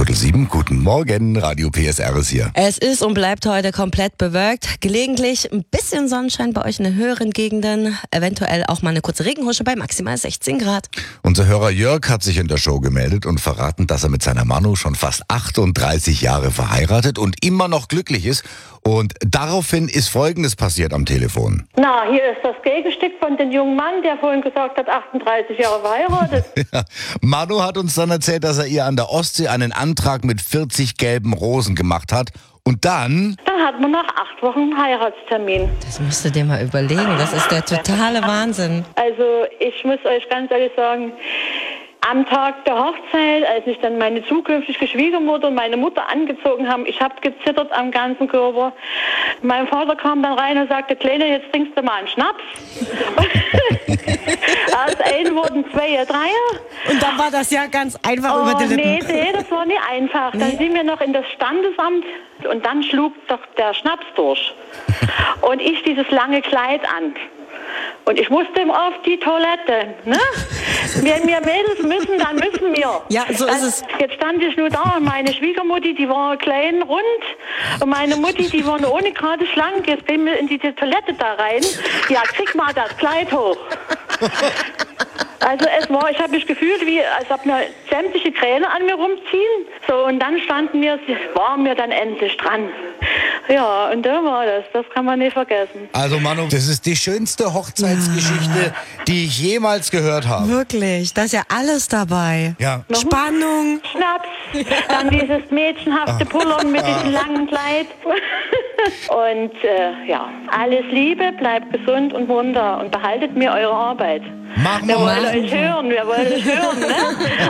6:45. Guten Morgen, Radio PSR ist hier. Es ist und bleibt heute komplett bewölkt. Gelegentlich ein bisschen Sonnenschein bei euch in den höheren Gegenden. Eventuell auch mal eine kurze Regenhusche bei maximal 16 Grad. Unser Hörer Jörg hat sich in der Show gemeldet und verraten, dass er mit seiner Manu schon fast 38 Jahre verheiratet und immer noch glücklich ist. Und daraufhin ist Folgendes passiert am Telefon. Na, hier ist das Gegenstück von dem jungen Mann, der vorhin gesagt hat, 38 Jahre verheiratet. Ja, Manu hat uns dann erzählt, dass er ihr an der Ostsee einen Antrag mit 40 gelben Rosen gemacht hat. Und dann Dann hat man nach 8 Wochen einen Heiratstermin. Das musst du dir mal überlegen. Das ist der totale Wahnsinn. Also ich muss euch ganz ehrlich sagen, am Tag der Hochzeit, als ich dann meine zukünftige Schwiegermutter und meine Mutter angezogen haben, ich habe gezittert am ganzen Körper. Mein Vater kam dann rein und sagte, Kleine, jetzt trinkst du mal einen Schnaps. Aus einem wurden 2, 3. Und dann war das ja ganz einfach über die Lippen. Nee, das war nicht einfach. Dann sind wir noch in das Standesamt und dann schlug doch der Schnaps durch. Und ich dieses lange Kleid an. Und ich musste auf die Toilette. Ne? Wenn wir Mädels müssen, dann müssen wir. Ja, so ist es. Jetzt stand ich nur da und meine Schwiegermutti, die war klein, rund. Und meine Mutti, die war nur ohne gerade schlank. Jetzt gehen wir in die Toilette da rein. Ja, krieg mal das Kleid hoch. Also ich habe mich gefühlt, wie als ob mir sämtliche Kräne an mir rumziehen. So, und dann waren wir dann endlich dran. Ja, und da war das kann man nicht vergessen. Also Manu, das ist die schönste Hochzeitsgeschichte, die ich jemals gehört habe. Wirklich, da ist ja alles dabei. Ja. Spannung. Schnaps, dann dieses mädchenhafte Pullern mit diesem langen Kleid. Und alles Liebe, bleibt gesund und munter und behaltet mir eure Arbeit. Machen Wir wir wollen mal. euch hören, ne?